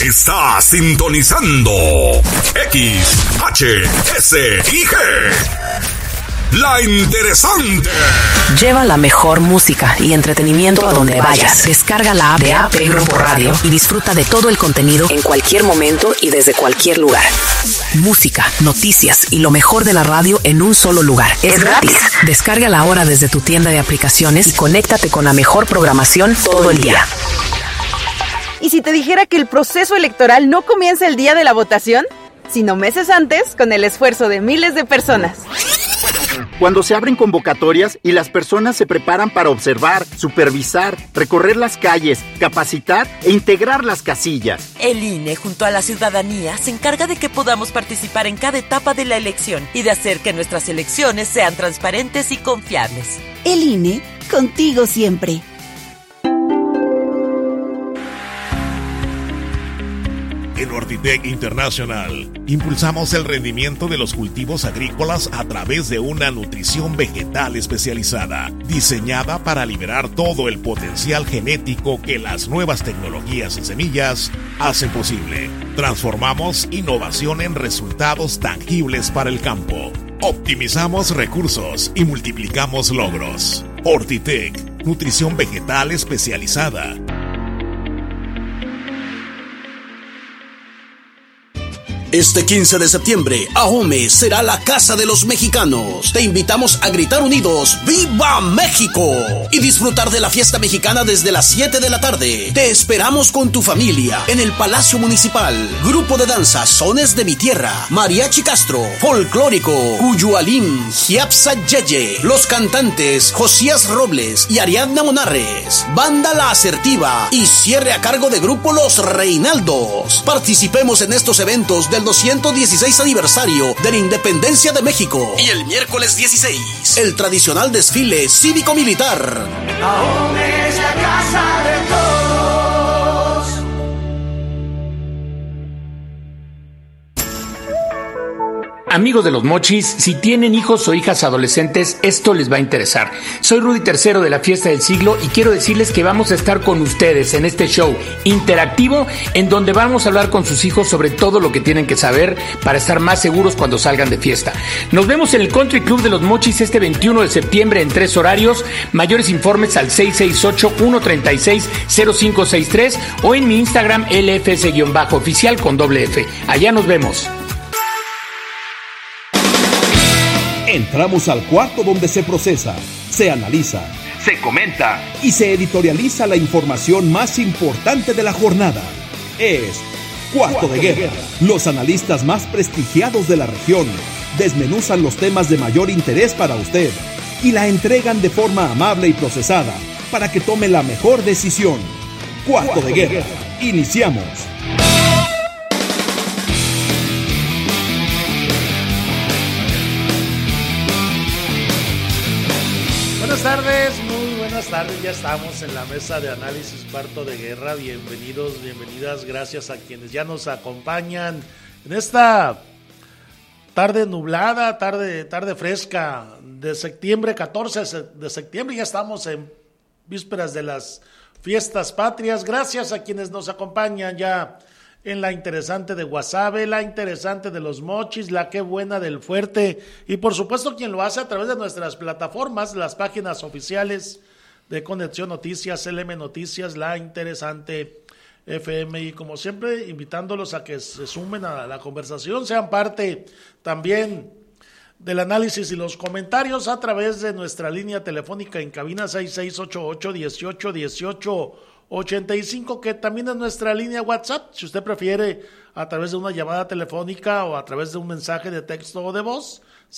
Está sintonizando XHSIG. La Interesante. Lleva la mejor música y entretenimiento a donde vayas. Descarga la app de AP Grupo Radio y disfruta de todo el contenido en cualquier momento y desde cualquier lugar. Música, noticias y lo mejor de la radio en un solo lugar. Es gratis. Descárgala ahora desde tu tienda de aplicaciones y conéctate con la mejor programación todo el día. ¿Y si te dijera que el proceso electoral no comienza el día de la votación, sino meses antes, con el esfuerzo de miles de personas? Cuando se abren convocatorias y las personas se preparan para observar, supervisar, recorrer las calles, capacitar e integrar las casillas. El INE, junto a la ciudadanía, se encarga de que podamos participar en cada etapa de la elección y de hacer que nuestras elecciones sean transparentes y confiables. El INE, contigo siempre. En Hortitec International, impulsamos el rendimiento de los cultivos agrícolas a través de una nutrición vegetal especializada, diseñada para liberar todo el potencial genético que las nuevas tecnologías y semillas hacen posible. Transformamos innovación en resultados tangibles para el campo. Optimizamos recursos y multiplicamos logros. Hortitec, nutrición vegetal especializada. Este 15 de septiembre, Ahome será la casa de los mexicanos. Te invitamos a gritar unidos ¡Viva México! Y disfrutar de la fiesta mexicana desde las 7 de la tarde. Te esperamos con tu familia en el Palacio Municipal. Grupo de danza Sones de mi Tierra, Mariachi Castro, Folclórico, Cuyualín, Giapsa Yeye, los cantantes Josías Robles y Ariadna Monarres, Banda La Asertiva y cierre a cargo de Grupo Los Reinaldos. Participemos en estos eventos del 216 aniversario de la Independencia de México. Y el miércoles 16, el tradicional desfile cívico-militar. Ahome es la casa de todos. Amigos de los Mochis, si tienen hijos o hijas adolescentes, esto les va a interesar. Soy Rudy III de la Fiesta del Siglo y quiero decirles que vamos a estar con ustedes en este show interactivo en donde vamos a hablar con sus hijos sobre todo lo que tienen que saber para estar más seguros cuando salgan de fiesta. Nos vemos en el Country Club de los Mochis este 21 de septiembre en 3 horarios. Mayores informes al 668-136-0563 o en mi Instagram LFS-oficial con doble F. Allá nos vemos. Entramos al cuarto donde se procesa, se analiza, se comenta y se editorializa la información más importante de la jornada. Es Cuarto de Guerra. Los analistas más prestigiados de la región desmenuzan los temas de mayor interés para usted y la entregan de forma amable y procesada para que tome la mejor decisión. Cuarto de Guerra. Iniciamos. Buenas tardes, muy buenas tardes, ya estamos en la mesa de análisis Cuarto de Guerra, bienvenidos, bienvenidas, gracias a quienes ya nos acompañan en esta tarde nublada, tarde fresca de septiembre, 14 de septiembre, ya estamos en vísperas de las fiestas patrias, gracias a quienes nos acompañan ya en la interesante de Guasave, la interesante de los Mochis, la qué buena del Fuerte y por supuesto quien lo hace a través de nuestras plataformas, las páginas oficiales de Conexión Noticias, LM Noticias, la interesante FM y como siempre invitándolos a que se sumen a la conversación, sean parte también del análisis y los comentarios a través de nuestra línea telefónica en cabina 6688-1818-85, que también es nuestra línea WhatsApp, si usted prefiere a través de una llamada telefónica o a través de un mensaje de texto o de voz,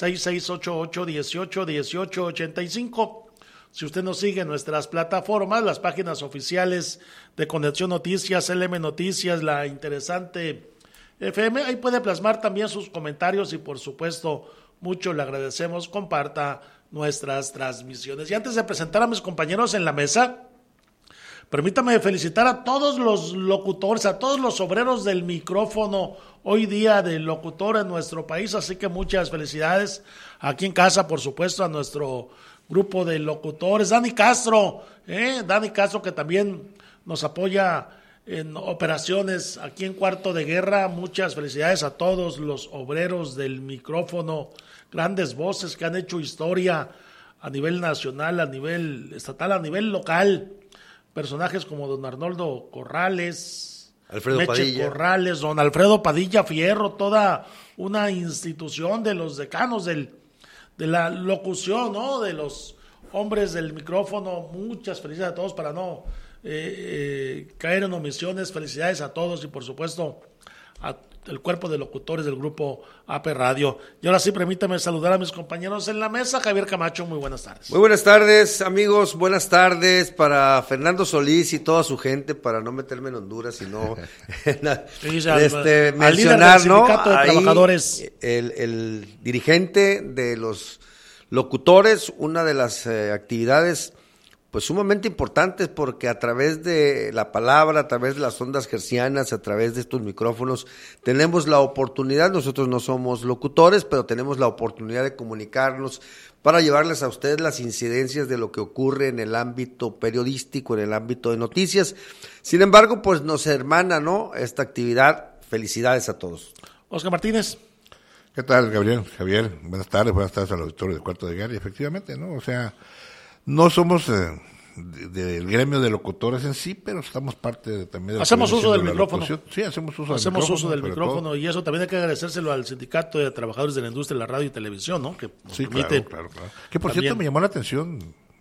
6688-1818-85. Si usted nos sigue en nuestras plataformas, las páginas oficiales de Conexión Noticias, LM Noticias, la interesante FM, ahí puede plasmar también sus comentarios y por supuesto mucho le agradecemos, comparta nuestras transmisiones. Y antes de presentar a mis compañeros en la mesa, permítame felicitar a todos los locutores, a todos los obreros del micrófono, hoy día del locutor en nuestro país, así que muchas felicidades aquí en casa, por supuesto, a nuestro grupo de locutores, Dani Castro que también nos apoya en operaciones aquí en Cuarto de Guerra. Muchas felicidades a todos los obreros del micrófono, grandes voces que han hecho historia a nivel nacional, a nivel estatal, a nivel local. Personajes como don Arnoldo Corrales, Alfredo Meche Padilla. Corrales, don Alfredo Padilla Fierro, toda una institución de los decanos de la locución, ¿no? De los hombres del micrófono. Muchas felicidades a todos para no caer en omisiones. Felicidades a todos y por supuesto al cuerpo de locutores del grupo AP Radio. Y ahora sí, permítame saludar a mis compañeros en la mesa. Javier Camacho, muy buenas tardes. Muy buenas tardes, amigos, buenas tardes para Fernando Solís y toda su gente, para no meterme en Honduras, sino mencionar, ¿no? De trabajadores. El dirigente de los locutores, una de las actividades pues sumamente importantes, porque a través de la palabra, a través de las ondas hercianas, a través de estos micrófonos, tenemos la oportunidad, nosotros no somos locutores, pero tenemos la oportunidad de comunicarnos para llevarles a ustedes las incidencias de lo que ocurre en el ámbito periodístico, en el ámbito de noticias. Sin embargo, pues nos hermana, ¿no?, esta actividad. Felicidades a todos. Oscar Martínez. ¿Qué tal, Gabriel? Javier, buenas tardes al auditorio de Cuarto de Guerra. Y efectivamente, ¿no? O sea, no somos del gremio de locutores en sí, pero estamos parte también de hacemos uso del micrófono. Sí, hacemos uso del micrófono, y eso también hay que agradecérselo al Sindicato de Trabajadores de la Industria de la Radio y Televisión, ¿no? Que nos permite. Claro. Que por cierto me llamó la atención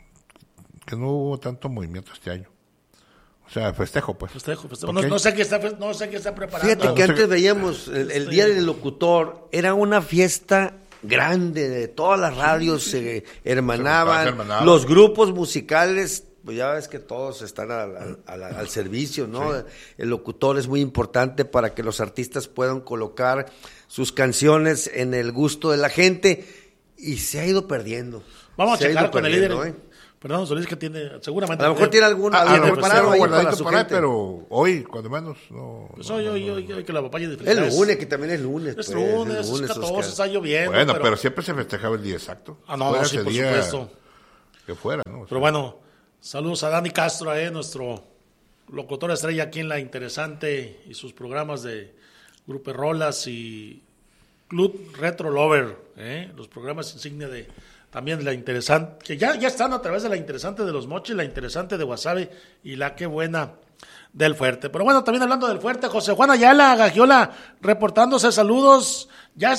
que no hubo tanto movimiento este año. O sea, festejo, pues. Festejo. No sé qué está preparando. Fíjate que antes veíamos el Día del Locutor, era una fiesta grande, de todas las radios se hermanaban, los grupos musicales, pues ya ves que todos están al servicio, ¿no? Sí. El locutor es muy importante para que los artistas puedan colocar sus canciones en el gusto de la gente, y se ha ido perdiendo. Vamos a checar con el líder. Fernando Solís, que tiene, seguramente. A lo mejor tiene alguna preparado ahí para su gente. Pero hoy, cuando menos, no. Pues hoy que la papaya de felicidades. El lunes, que también es lunes. Es lunes, es 14, está lloviendo. Bueno, pero siempre se festejaba el día exacto. No, sí, por supuesto. Que fuera, ¿no? O sea, pero bueno, saludos a Dani Castro, nuestro locutor estrella aquí en La Interesante y sus programas de Grupo Rolas y Club Retro Lover, los programas insignia de también La Interesante, que ya están a través de La Interesante de los Mochis, La Interesante de Guasave y La Qué Buena del Fuerte. Pero bueno, también hablando del Fuerte, José Juan Ayala, Gagiola, reportándose, saludos, ya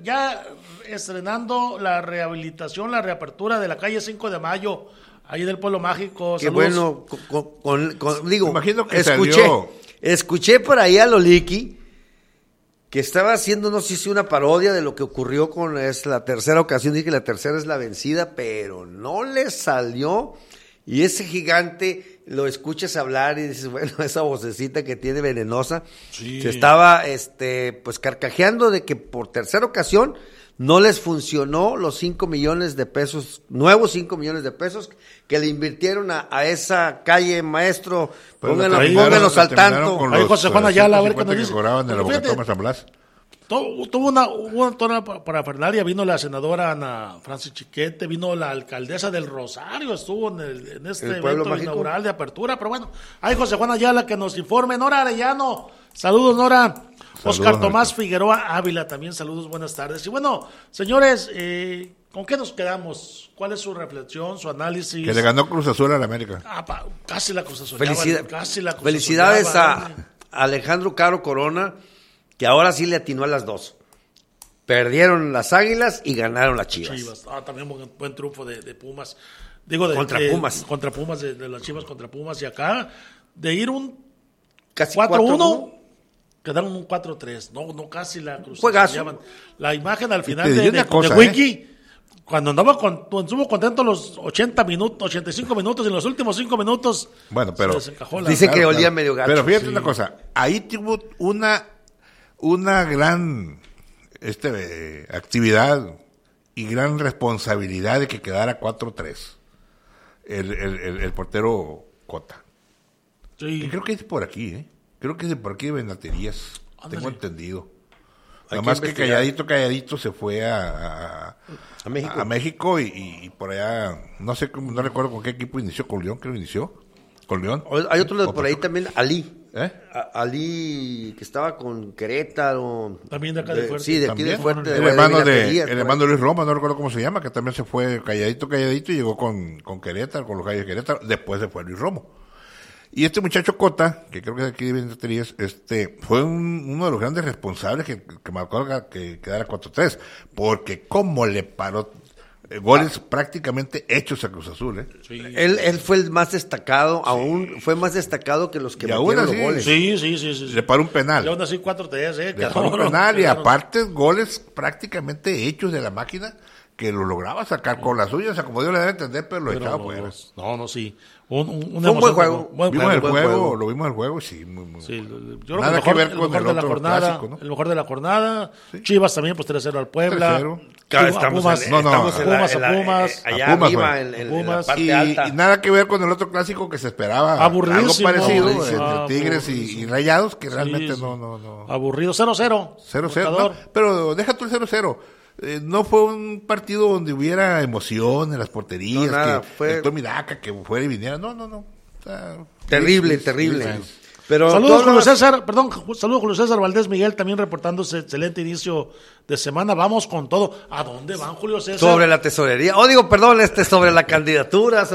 estrenando la rehabilitación, la reapertura de la calle 5 de Mayo, ahí del Pueblo Mágico. Qué bueno, digo, imagino que escuché por ahí a Loliki, que estaba haciendo, no sé si una parodia de lo que ocurrió es la tercera ocasión, dije que la tercera es la vencida, pero no le salió, y ese gigante lo escuchas hablar y dices, bueno, esa vocecita que tiene venenosa, sí. Se estaba pues carcajeando de que por tercera ocasión no les funcionó los 5 millones de pesos, nuevos 5 millones de pesos que le invirtieron a esa calle, maestro. Pónganos al tanto. Ahí José Juan Ayala, a ver qué nos dice. Tuvo una parafernalia, vino la senadora Ana Francis Chiquete, vino la alcaldesa del Rosario, estuvo en este evento inaugural de apertura, pero bueno, ahí José Juan Ayala que nos informe. Nora Arellano, saludos Nora. Oscar Tomás Figueroa Ávila, también saludos, buenas tardes. Y bueno, señores, ¿con qué nos quedamos? ¿Cuál es su reflexión, su análisis? Que le ganó Cruz Azul a la América. Casi la Cruz Azul. Felicidades a Alejandro Caro Corona, que ahora sí le atinó a las dos. Perdieron las Águilas y ganaron las Chivas. También buen triunfo de Pumas. Contra Pumas. Contra Pumas, de las Chivas contra Pumas. Y acá, de ir un casi 4-1... Quedaron un 4-3, no casi la Cruz. La imagen al final de Wiki, cuando estuvo contento los 85 minutos, en los últimos 5 minutos, bueno, pero se desencajó dice que olía medio gacho. Pero fíjate una cosa, ahí tuvo una gran actividad y gran responsabilidad de que quedara 4-3 el portero Cota. Sí. Que creo que es por aquí, Creo que es de por aquí de Benaterías, tengo entendido. Además que calladito se fue a México y por allá, no sé, no recuerdo con qué equipo inició, con León creo que inició. ¿Con León? Hay otro por ahí también, Ali Ali, que estaba con Querétaro. También de acá de Fuerte. Sí, de aquí de Fuerte. El hermano de Luis Roma, no recuerdo cómo se llama, que también se fue calladito y llegó con Querétaro, con los Gallos de Querétaro. Después se fue Luis Romo. Y este muchacho Cota, que creo que es de aquí de Vendaterías, fue uno de los grandes responsables que marcó que quedara 4-3. Porque cómo le paró goles prácticamente hechos a Cruz Azul, Sí. Él fue el más destacado, aún fue más destacado que los que metieron los goles. Sí. Le paró un penal. Le así 4-3, Le paró un penal y aparte goles prácticamente hechos de la máquina que lo lograba sacar con las suyas, como Dios le debe entender, pero lo echaba fuera. Sí. Fue un buen juego. Lo vimos en el juego, sí. Muy. Sí, yo creo que el mejor de la jornada, clásico, ¿no? El mejor de la jornada. Sí. Chivas también, pues 3-0 al Puebla. Estamos Pumas. Allá arriba, en la parte alta. Y nada que ver con el otro clásico que se esperaba. Aburridísimo. Algo parecido entre Tigres y Rayados, que realmente no. Aburrido, 0-0. 0-0, no, pero deja tú el 0-0. No fue un partido donde hubiera emoción en las porterías, el Tommy Daca que fuera y viniera, no. O sea, terrible. Pero saludos Julio César Valdés Miguel también reportándose excelente inicio de semana. Vamos con todo. ¿A dónde van, Julio César? Sobre la tesorería. Sobre la candidatura.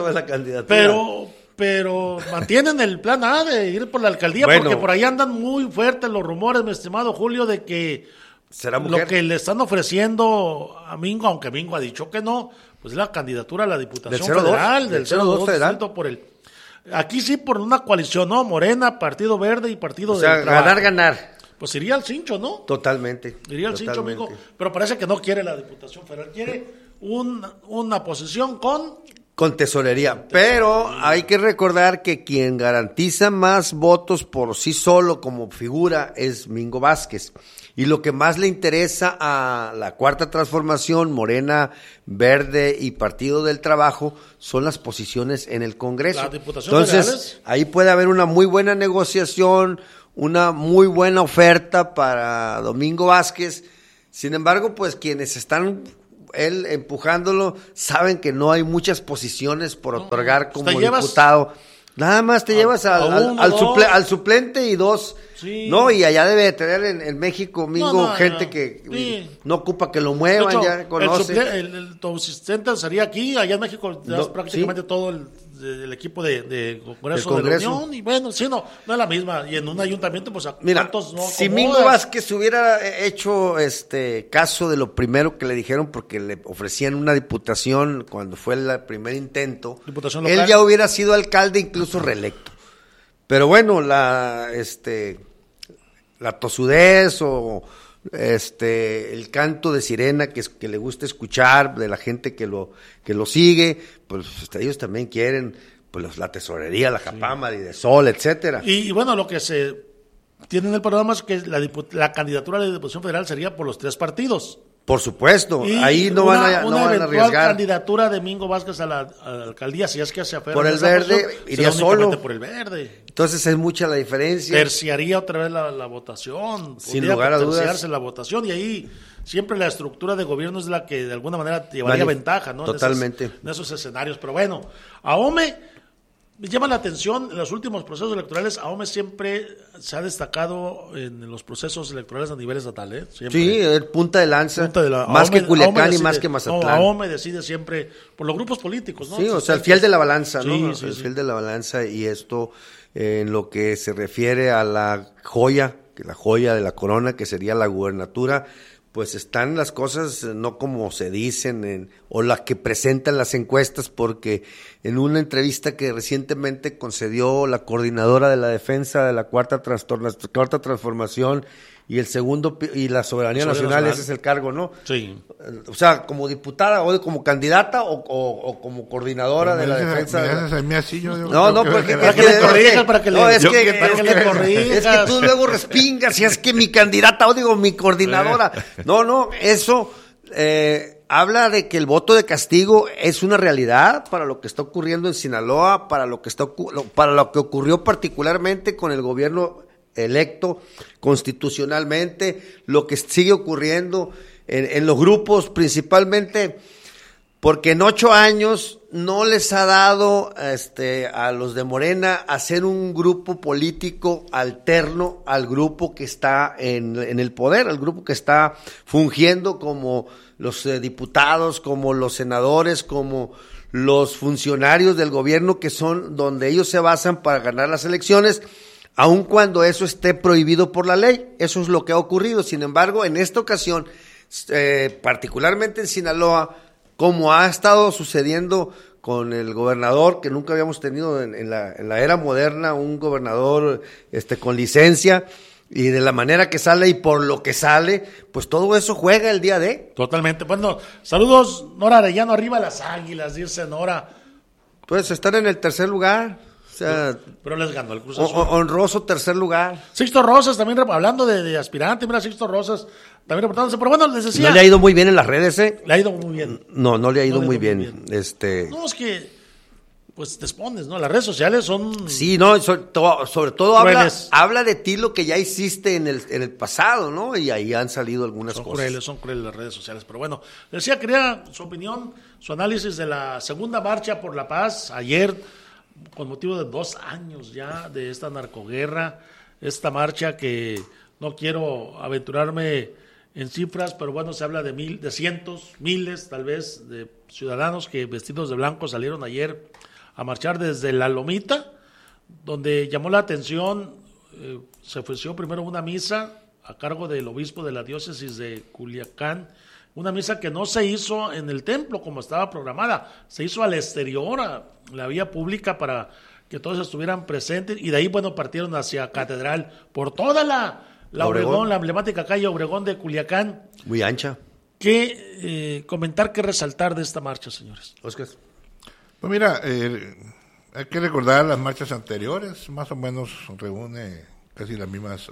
Pero mantienen el plan A de ir por la alcaldía, porque por ahí andan muy fuertes los rumores, mi estimado Julio, de que ¿será mujer? Lo que le están ofreciendo a Mingo, aunque Mingo ha dicho que no, pues es la candidatura a la Diputación Federal, del 02 federal. Aquí sí por una coalición, ¿no? Morena, Partido Verde y Partido del Trabajo. ganar. Pues iría al cincho, ¿no? Totalmente. Iría al cincho, Mingo, pero parece que no quiere la Diputación Federal, quiere una posición con tesorería, pero hay que recordar que quien garantiza más votos por sí solo como figura es Mingo Vázquez. Y lo que más le interesa a la Cuarta Transformación, Morena, Verde y Partido del Trabajo son las posiciones en el Congreso. Entonces, ahí puede haber una muy buena negociación, una muy buena oferta para Domingo Vázquez. Sin embargo, pues quienes están empujándolo saben que no hay muchas posiciones por otorgar como diputado. Nada más te llevas al suplente y dos. Sí. No, y allá debe de tener en México, Mingo, gente que no ocupa que lo muevan, hecho, ya conoce. El asistente sería aquí, allá en México prácticamente todo el equipo de Congreso de la Unión, y bueno, sí, no es la misma, y en un ayuntamiento, pues, ¿cuántos no? Si Mingo Vázquez hubiera hecho caso de lo primero que le dijeron, porque le ofrecían una diputación cuando fue el primer intento, él ya hubiera sido alcalde, incluso reelecto. Pero bueno, la tosudez o el canto de sirena que le gusta escuchar de la gente que lo sigue, pues ellos también quieren pues la tesorería, la Japama, de Sol, etcétera. Y bueno, lo que se tiene en el programa es que la candidatura a la Diputación Federal sería por los 3 partidos. Por supuesto, y ahí no van a arriesgar. Una candidatura de Mingo Vázquez a la alcaldía, si es que se aferra por el Verde, iría solo. Por el Verde. Entonces es mucha la diferencia. Terciaría otra vez la votación. Sin lugar a dudas. La votación, y ahí siempre la estructura de gobierno es la que de alguna manera llevaría ventaja, ¿no? Totalmente. En esos escenarios. Pero bueno, AOME me llama la atención, en los últimos procesos electorales, AOME siempre se ha destacado en los procesos electorales a nivel estatal, ¿eh? Siempre. Sí, el punta de lanza, más que Culiacán y más que Mazatlán. AOME decide siempre por los grupos políticos, ¿no? Sí, o sea, el fiel de la balanza, ¿no? Sí, el fiel de la balanza, y esto en lo que se refiere a la joya de la corona, que sería la gubernatura, pues están las cosas no como se dicen o las que presentan las encuestas, porque en una entrevista que recientemente concedió la coordinadora de la defensa de la Cuarta Transformación y el segundo y la soberanía nacional, ese es el cargo, ¿no? Sí. O sea, como diputada o como candidata o como coordinadora de la defensa. Es que tú luego respingas y es que mi candidata o digo mi coordinadora. No, eso habla de que el voto de castigo es una realidad para lo que está ocurriendo en Sinaloa, para lo que ocurrió particularmente con el gobierno electo constitucionalmente, lo que sigue ocurriendo en los grupos, principalmente porque en 8 años no les ha dado a los de Morena hacer un grupo político alterno al grupo que está en el poder, al grupo que está fungiendo como los diputados, como los senadores, como los funcionarios del gobierno, que son donde ellos se basan para ganar las elecciones, aun cuando eso esté prohibido por la ley. Eso es lo que ha ocurrido. Sin embargo, en esta ocasión, particularmente en Sinaloa, como ha estado sucediendo con el gobernador, que nunca habíamos tenido en la era moderna, un gobernador con licencia, y de la manera que sale y por lo que sale, pues todo eso juega el día de. Totalmente. Bueno, saludos, Nora Arellano, arriba las Águilas, dice Nora. Pues están en el tercer lugar. O sea, pero les ganó el Cruz Azul. Honroso tercer lugar. Sixto Rosas también, hablando de aspirante, mira, Sixto Rosas también reportándose, pero bueno, les decía. No le ha ido muy bien en las redes, ¿eh? Le ha ido muy bien. No le ha ido muy bien. No, es que, pues te expones, ¿no? Las redes sociales son. Sí, no, sobre todo habla de ti lo que ya hiciste en el pasado, ¿no? Y ahí han salido algunas cosas. Son crueles las redes sociales, pero bueno, les decía, quería su opinión, su análisis de la segunda marcha por la paz ayer, con motivo de 2 años ya de esta narcoguerra, esta marcha que no quiero aventurarme en cifras, pero bueno, se habla de cientos, miles tal vez, de ciudadanos que vestidos de blanco salieron ayer a marchar desde La Lomita, donde llamó la atención, se ofreció primero una misa a cargo del obispo de la diócesis de Culiacán, una misa que no se hizo en el templo como estaba programada, se hizo al exterior, a la vía pública, para que todos estuvieran presentes, y de ahí, bueno, partieron hacia Catedral por toda la Obregón, la emblemática calle Obregón de Culiacán. Muy ancha. ¿Qué comentar, qué resaltar de esta marcha, señores? Oscar. Pues mira, hay que recordar las marchas anteriores, más o menos reunían casi las mismas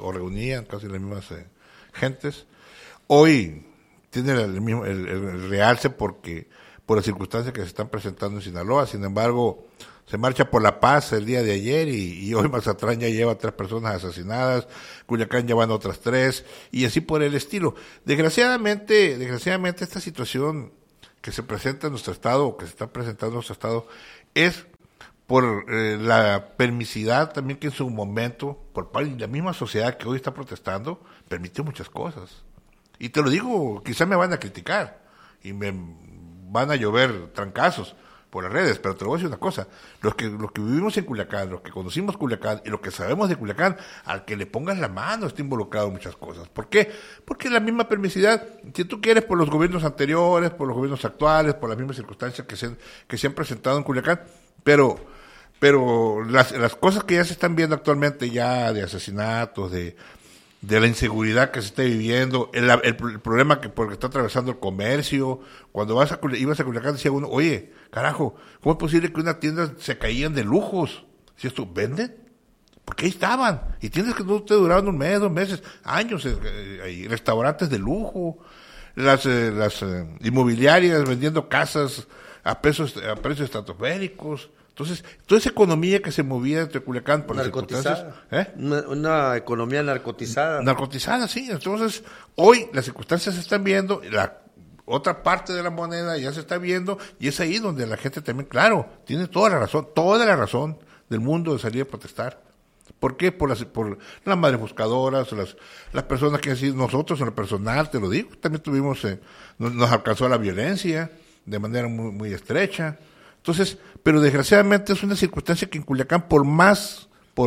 gentes. Hoy tiene el realce por las circunstancias que se están presentando en Sinaloa. Sin embargo, se marcha por la paz el día de ayer y hoy Mazatlán ya lleva 3 personas asesinadas, Culiacán ya van otras 3 y así por el estilo. Desgraciadamente esta situación que se presenta en nuestro estado, o que se está presentando en nuestro estado, es por la permisidad también que en su momento, por parte de la misma sociedad que hoy está protestando, permitió muchas cosas. Y te lo digo, quizás me van a criticar y me van a llover trancazos por las redes, pero te lo voy a decir una cosa, los que vivimos en Culiacán, los que conocimos Culiacán y los que sabemos de Culiacán, al que le pongas la mano está involucrado en muchas cosas. ¿Por qué? Porque la misma permisidad, si tú quieres, por los gobiernos anteriores, por los gobiernos actuales, por las mismas circunstancias que se han presentado en Culiacán, pero las cosas que ya se están viendo actualmente ya de asesinatos, de la inseguridad que se está viviendo, el problema por el que está atravesando el comercio. Cuando ibas a Culiacán decía uno, oye, carajo, ¿cómo es posible que una tienda se caían de lujos? Si esto venden, porque ahí estaban, y tiendas que no te duraban 1 mes, 2 meses, años, hay restaurantes de lujo, las inmobiliarias vendiendo casas a precios estratosféricos. Entonces, toda esa economía que se movía entre Culiacán por las circunstancias, una economía narcotizada. Narcotizada, sí. Entonces, hoy las circunstancias se están viendo, la otra parte de la moneda ya se está viendo, y es ahí donde la gente también, claro, tiene toda la razón del mundo de salir a protestar. ¿Por qué? Por las madres buscadoras, las personas que así, nosotros en lo personal, te lo digo, también tuvimos, nos alcanzó la violencia de manera muy, muy estrecha. Entonces, pero desgraciadamente es una circunstancia que en Culiacán, por más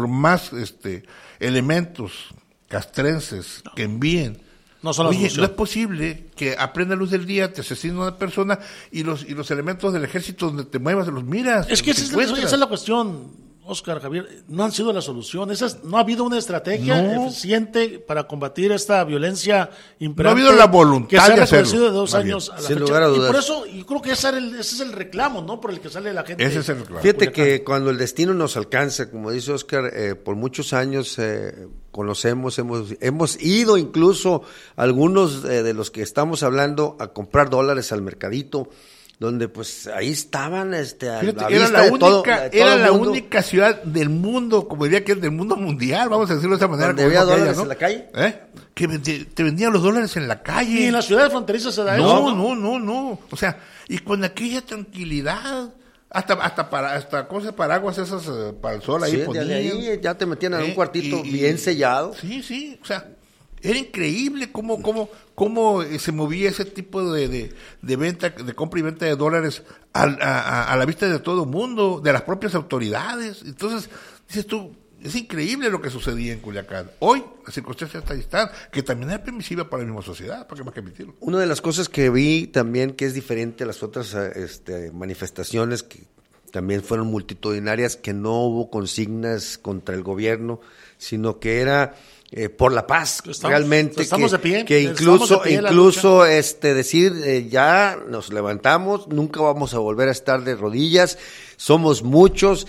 elementos castrenses que envíen, no es posible que a plena luz del día te asesinen a una persona y los elementos del ejército donde te muevas los miras. Es que esa es la cuestión, Oscar, Javier, no han sido la solución. No ha habido una estrategia eficiente para combatir esta violencia imperante. No ha habido la voluntad que se ha de hacerlo. reconocido de 2 años a la Sin fecha. lugar a dudas. Y por eso, yo creo que ese es el reclamo, ¿no? Por el que sale la gente. Ese es el reclamo. Fíjate que cuando el destino nos alcanza, como dice Oscar, por muchos años conocemos, hemos ido incluso algunos de los que estamos hablando a comprar dólares al mercadito, donde pues ahí estaban era la única ciudad del mundo, como diría que es del mundo mundial, vamos a decirlo de esa manera. ¿Donde había dólares en la calle? Que te vendían los dólares en la calle. Y en las ciudades fronterizas se da eso. No. O sea, y con aquella tranquilidad, Hasta cosas paraguas esas para el sol ahí Sí, ponían. de ahí ya te metían en un cuartito bien sellado. Sí, o sea, era increíble cómo se movía ese tipo de venta, de compra y venta de dólares a la vista de todo el mundo, de las propias autoridades. Entonces, dices tú, es increíble lo que sucedía en Culiacán. Hoy, las circunstancias están, que también es permisiva para la misma sociedad, ¿para qué más que permitirlo? Una de las cosas que vi también que es diferente a las otras manifestaciones que también fueron multitudinarias, que no hubo consignas contra el gobierno, sino que era por la paz, realmente, estamos de pie, que incluso decir ya nos levantamos, nunca vamos a volver a estar de rodillas, somos muchos,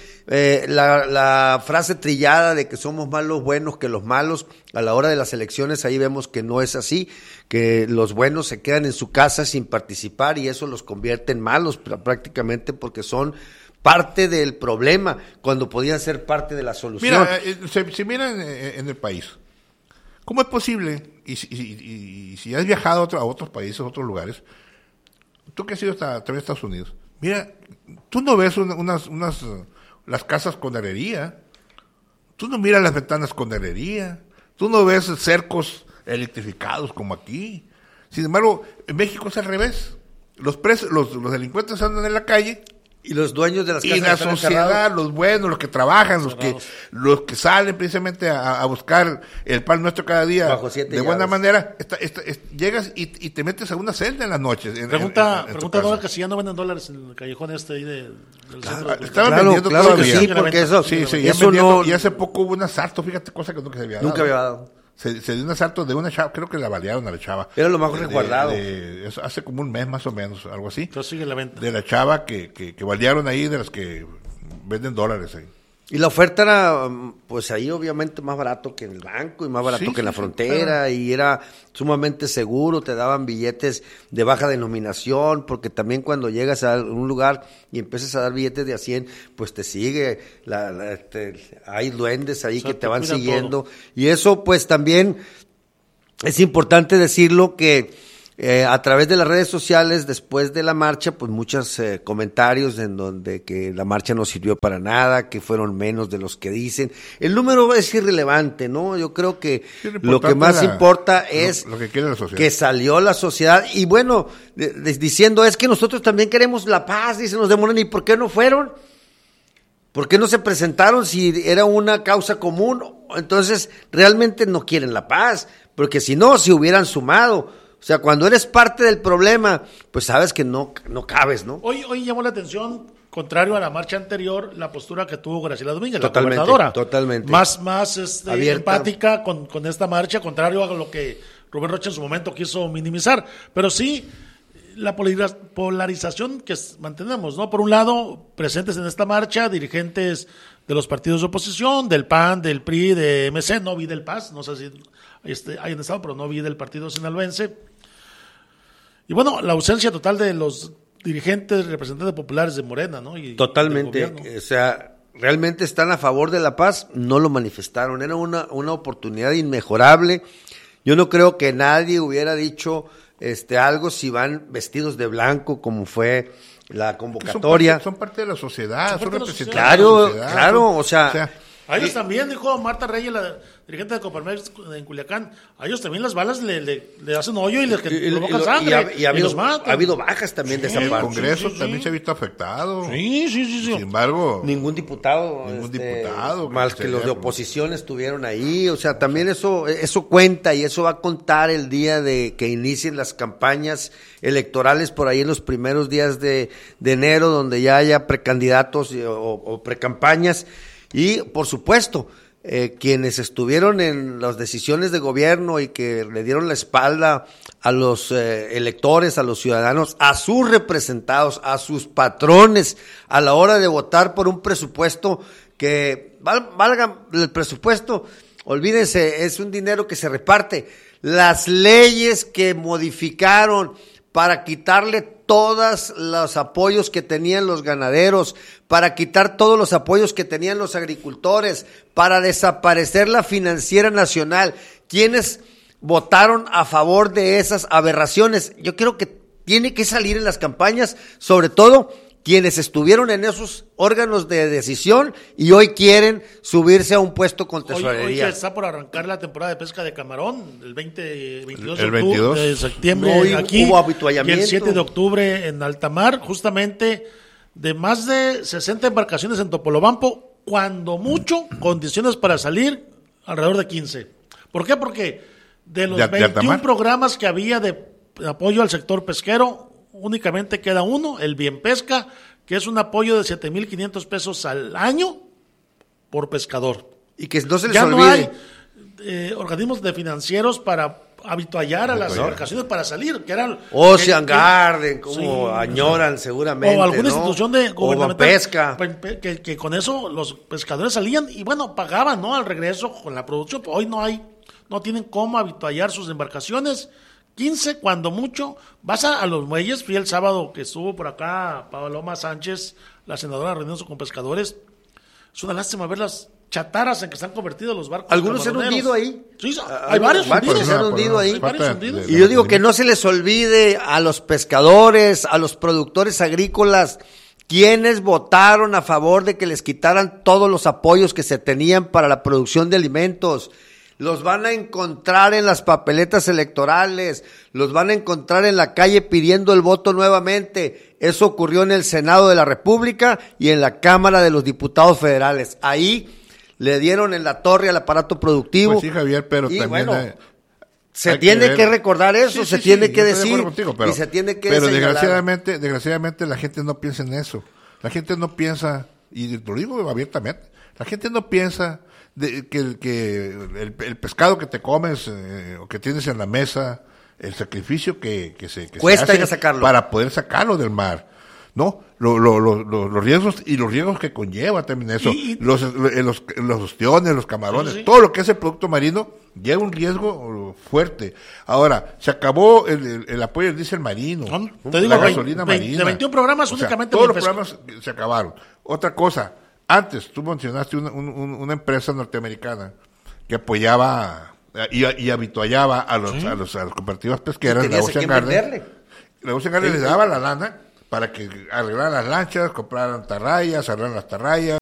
la frase trillada de que somos más los buenos que los malos, a la hora de las elecciones ahí vemos que no es así, que los buenos se quedan en su casa sin participar y eso los convierte en malos prácticamente porque son parte del problema cuando podían ser parte de la solución. Mira, si miran en el país, ¿cómo es posible? Y si has viajado a otros países, a otros lugares, tú que has ido también a Estados Unidos, mira, tú no ves las casas con herrería, tú no miras las ventanas con herrería, tú no ves cercos electrificados como aquí. Sin embargo, en México es al revés. Los delincuentes andan en la calle. Y los dueños de las casas y la sociedad, encerrados. los buenos, los que trabajan, los que salen precisamente a buscar el pan nuestro cada día de buena manera, llegas y te metes a una celda en las noches. Pregunta Dora que si ya no venden dólares en el callejón ahí del centro. Estaban vendiendo todavía. Sí, porque eso vendiendo, y hace poco hubo un asalto, fíjate, cosa que nunca se había dado. Nunca había dado. Se dio un asalto de una chava, creo que la balearon a la chava. Era lo más resguardado. Hace como un mes más o menos, algo así. Entonces sigue la venta. De la chava que balearon ahí, de las que venden dólares ahí. Y la oferta era, pues ahí obviamente más barato que en el banco y más barato que en la frontera y era sumamente seguro, te daban billetes de baja denominación, porque también cuando llegas a un lugar y empiezas a dar billetes de a 100, pues te sigue, hay duendes ahí que te van siguiendo. Todo. Y eso pues también es importante decirlo que a través de las redes sociales, después de la marcha, pues muchos comentarios en donde que la marcha no sirvió para nada, que fueron menos de los que dicen. El número es irrelevante, ¿no? Yo creo que lo que más importa es lo que quiere la sociedad. Que salió la sociedad. Y bueno, diciendo es que nosotros también queremos la paz, dicen los de Morena. ¿Y por qué no fueron? ¿Por qué no se presentaron si era una causa común? Entonces, realmente no quieren la paz, porque si no, se hubieran sumado. O sea, cuando eres parte del problema, pues sabes que no cabes, ¿no? Hoy llamó la atención, contrario a la marcha anterior, la postura que tuvo Graciela Domínguez, la gobernadora. Totalmente. Más empática con esta marcha, contrario a lo que Rubén Rocha en su momento quiso minimizar. Pero sí, la polarización que mantenemos, ¿no? Por un lado, presentes en esta marcha, dirigentes de los partidos de oposición, del PAN, del PRI, de MC, no vi del PAS, no sé si hayan estado, pero no vi del partido sinaloense. Y bueno, la ausencia total de los dirigentes representantes populares de Morena, ¿no? Totalmente, o sea, realmente están a favor de la paz, no lo manifestaron, era una oportunidad inmejorable. Yo no creo que nadie hubiera dicho algo si van vestidos de blanco como fue la convocatoria. Son parte de la sociedad, son representantes claro, de la sociedad. Claro, o sea a ellos también, dijo Marta Reyes, la dirigente de Coparmex en Culiacán, a ellos también las balas le hacen hoyo y les provocan sangre. Y ha habido bajas también de esa parte. El Congreso también se ha visto afectado. Sí. Sin embargo, ningún diputado. Más que los de oposición estuvieron ahí. O sea, también eso cuenta y eso va a contar el día de que inicien las campañas electorales por ahí en los primeros días de enero, donde ya haya precandidatos o precampañas. Y, por supuesto, quienes estuvieron en las decisiones de gobierno y que le dieron la espalda a los electores, a los ciudadanos, a sus representados, a sus patrones, a la hora de votar por un presupuesto que valga el presupuesto, olvídense, es un dinero que se reparte. Las leyes que modificaron para quitarle todos los apoyos que tenían los ganaderos, para quitar todos los apoyos que tenían los agricultores, para desaparecer la Financiera Nacional. ¿Quiénes votaron a favor de esas aberraciones? Yo creo que tiene que salir en las campañas, sobre todo quienes estuvieron en esos órganos de decisión y hoy quieren subirse a un puesto con tesorería. Hoy que está por arrancar la temporada de pesca de camarón, el 22 de septiembre hoy aquí, hubo avituallamiento. y el 7 de octubre en altamar, justamente de más de 60 embarcaciones en Topolobampo, cuando mucho, condiciones para salir, alrededor de 15. ¿Por qué? Porque de los 21 programas que había de apoyo al sector pesquero, únicamente queda uno, el Bien Pesca, que es un apoyo de 7,500 pesos al año por pescador. Y que no se les ya olvide. No hay organismos de financieros para habituallar a las embarcaciones para salir, que eran Ocean Garden, como añoran seguramente, o alguna institución de gubernamental, pesca, que con eso los pescadores salían y bueno, pagaban, ¿no?, al regreso con la producción. Hoy no tienen cómo habituallar sus embarcaciones. 15 cuando mucho. Vas a los muelles. Fui el sábado que estuvo por acá Paloma Sánchez, la senadora, reuniéndose con pescadores. Es una lástima ver las chatarras en que se han convertido los barcos. Algunos se han hundido ahí. Sí, hay varios hundidos. Se han hundido ahí. Hundidos. Y yo digo que no se les olvide a los pescadores, a los productores agrícolas, quienes votaron a favor de que les quitaran todos los apoyos que se tenían para la producción de alimentos. Los van a encontrar en las papeletas electorales, los van a encontrar en la calle pidiendo el voto nuevamente. Eso ocurrió en el Senado de la República y en la Cámara de los Diputados Federales. Ahí le dieron en la torre al aparato productivo. Pues sí, Javier, pero y también bueno, se tiene que recordar eso, se tiene que decir contigo, y se tiene que pero señalar. desgraciadamente la gente no piensa en eso. La gente no piensa, y lo digo abiertamente, la gente no piensa que el pescado que te comes o que tienes en la mesa, el sacrificio que cuesta se hace sacarlo para poder sacarlo del mar, ¿no? Los riesgos y los riesgos que conlleva también eso, los ostiones, los camarones, todo lo que es el producto marino lleva un riesgo fuerte. Ahora, se acabó el apoyo del diésel marino, te digo, la gasolina marina. De 21 programas únicamente todos los programas se acabaron. Otra cosa, antes tú mencionaste una empresa norteamericana que apoyaba y habituallaba a las cooperativas pesqueras, la Ocean Garden. La Ocean Garden les daba la lana para que arreglaran las lanchas, compraran atarrayas, arreglaran las atarrayas,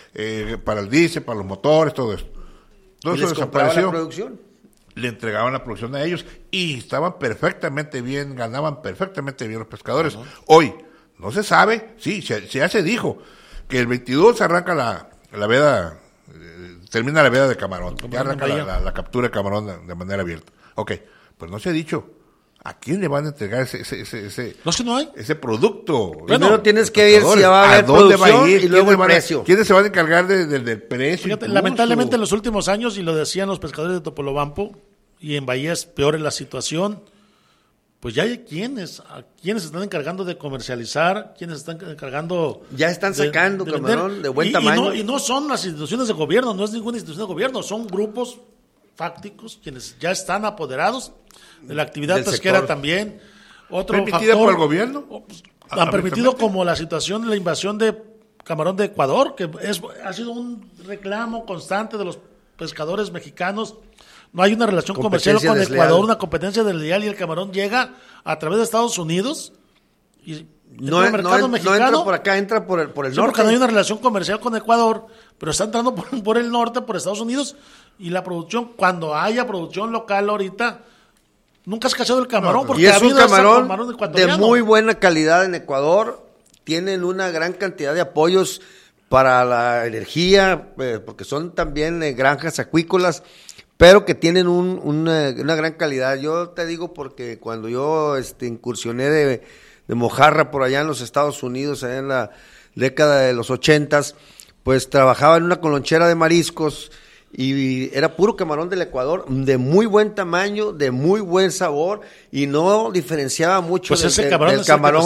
para el diésel, para los motores, todo eso. Todo eso desapareció. La producción. Le entregaban la producción a ellos y estaban perfectamente bien, ganaban perfectamente bien los pescadores. Hoy, no se sabe, sí, ya se dijo que el 22 arranca la veda, termina la veda de camarón, ya arranca la captura de camarón de manera abierta. Ok, pues no se ha dicho a quién le van a entregar ese no, es que no hay ese producto. Primero tienes que ver si va a haber producción y luego el precio. ¿Quiénes se van a encargar del precio? Fíjate, lamentablemente en los últimos años, y lo decían los pescadores de Topolobampo, y en Bahía es peor en la situación, pues ya hay quienes están encargando de comercializar, quienes están encargando... Ya están sacando camarón de buen tamaño. Y no son las instituciones de gobierno, no es ninguna institución de gobierno, son grupos fácticos quienes ya están apoderados de la actividad pesquera sector. También. Otro ¿permitida factor, por el gobierno? Han permitido, como la situación de la invasión de camarón de Ecuador, que ha sido un reclamo constante de los pescadores mexicanos. No hay una relación comercial con Ecuador, una competencia desleal, y el camarón llega a través de Estados Unidos y no entra por acá, entra por el norte. Porque no hay una relación comercial con Ecuador, pero está entrando por el norte, por Estados Unidos, y la producción, cuando haya producción local ahorita, nunca has cachado el camarón. Porque y es un camarón de muy buena calidad en Ecuador. Tienen una gran cantidad de apoyos para la energía, porque son también granjas acuícolas, pero que tienen una gran calidad. Yo te digo porque cuando yo incursioné de mojarra por allá en los Estados Unidos, allá en la década de los 80s, pues trabajaba en una colonchera de mariscos y era puro camarón del Ecuador, de muy buen tamaño, de muy buen sabor, y no diferenciaba mucho pues del camarón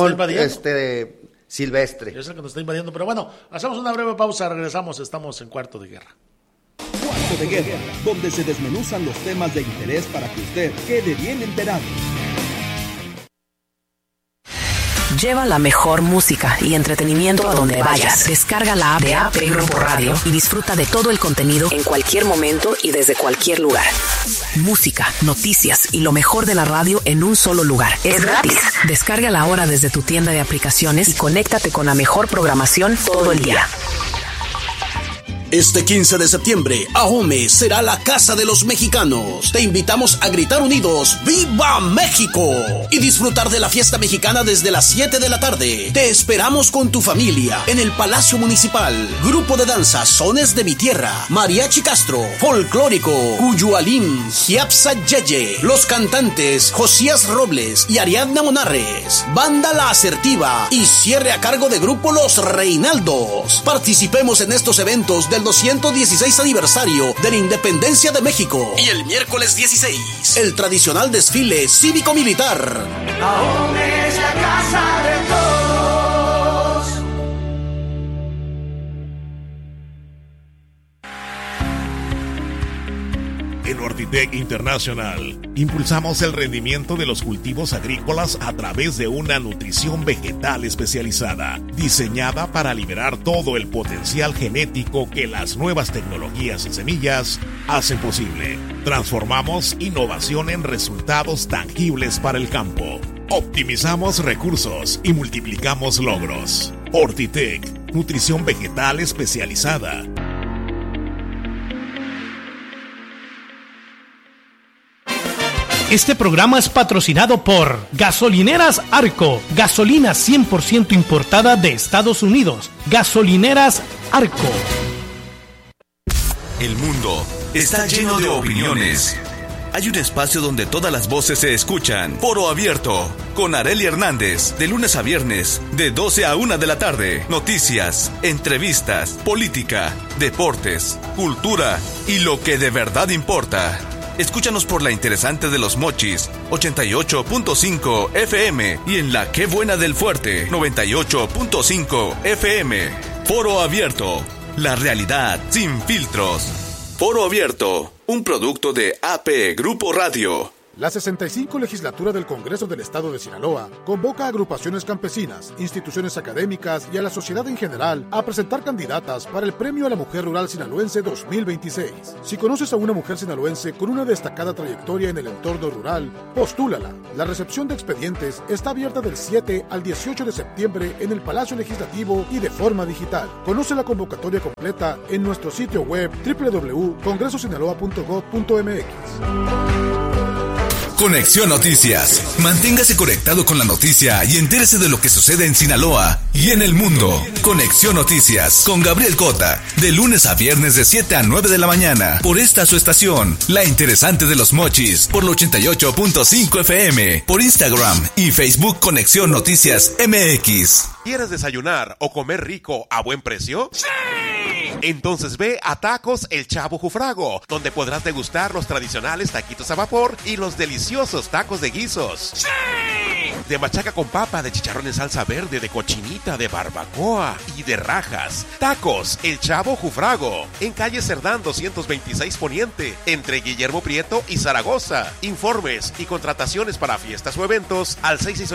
silvestre. Es el que nos está invadiendo, pero bueno, hacemos una breve pausa, regresamos, estamos en Cuarto de Guerra. Cuarto de Guerra, donde se desmenuzan los temas de interés para que usted quede bien enterado. Lleva la mejor música y entretenimiento a donde vayas. Descarga la app de AP Grupo Radio y disfruta de todo el contenido en cualquier momento y desde cualquier lugar. Música, noticias y lo mejor de la radio en un solo lugar. Es gratis. Descárgala ahora desde tu tienda de aplicaciones y conéctate con la mejor programación todo el día. Este 15 de septiembre, Ahome será la casa de los mexicanos. Te invitamos a gritar unidos ¡Viva México! Y disfrutar de la fiesta mexicana desde las 7 de la tarde. Te esperamos con tu familia en el Palacio Municipal. Grupo de danza Sones de mi Tierra, Mariachi Castro, Folclórico, Cuyualim, Giapsa Yeye, los cantantes Josías Robles y Ariadna Monarres, Banda La Asertiva y cierre a cargo de Grupo Los Reinaldos. Participemos en estos eventos del 216 aniversario de la Independencia de México. Y el miércoles 16, el tradicional desfile cívico-militar. Aún es la casa de todos. En Orditec International impulsamos el rendimiento de los cultivos agrícolas a través de una nutrición vegetal especializada, diseñada para liberar todo el potencial genético que las nuevas tecnologías y semillas hacen posible. Transformamos innovación en resultados tangibles para el campo. Optimizamos recursos y multiplicamos logros. Orditec, nutrición vegetal especializada. Este programa es patrocinado por Gasolineras Arco, gasolina 100% importada de Estados Unidos. Gasolineras Arco. El mundo está lleno de opiniones. Hay un espacio donde todas las voces se escuchan. Foro Abierto, con Arely Hernández, de lunes a viernes, de 12 a 1 de la tarde. Noticias, entrevistas, política, deportes, cultura y lo que de verdad importa. Escúchanos por la interesante de Los Mochis, 88.5 FM y en la Qué Buena del Fuerte, 98.5 FM. Foro Abierto, la realidad sin filtros. Foro Abierto, un producto de AP Grupo Radio. La 65 Legislatura del Congreso del Estado de Sinaloa convoca a agrupaciones campesinas, instituciones académicas y a la sociedad en general a presentar candidatas para el Premio a la Mujer Rural Sinaloense 2026. Si conoces a una mujer sinaloense con una destacada trayectoria en el entorno rural, postúlala. La recepción de expedientes está abierta del 7 al 18 de septiembre en el Palacio Legislativo y de forma digital. Conoce la convocatoria completa en nuestro sitio web www.congresosinaloa.gov.mx. Conexión Noticias. Manténgase conectado con la noticia y entérese de lo que sucede en Sinaloa y en el mundo. Conexión Noticias con Gabriel Cota, de lunes a viernes de 7 a 9 de la mañana, por esta su estación, La Interesante de Los Mochis, por el 88.5 FM, por Instagram y Facebook Conexión Noticias MX. ¿Quieres desayunar o comer rico a buen precio? ¡Sí! Entonces ve a Tacos El Chavo Jufrago, donde podrás degustar los tradicionales taquitos a vapor y los deliciosos tacos de guisos. ¡Sí! De machaca con papa, de chicharrón en salsa verde, de cochinita, de barbacoa y de rajas. Tacos El Chavo Jufrago, en calle Cerdán 226 Poniente, entre Guillermo Prieto y Zaragoza. Informes y contrataciones para fiestas o eventos al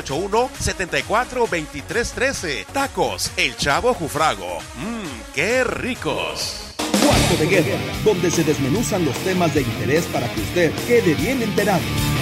6681-742313. Tacos El Chavo Jufrago. ¡Qué ricos! Cuarto de Guerra, donde se desmenuzan los temas de interés para que usted quede bien enterado.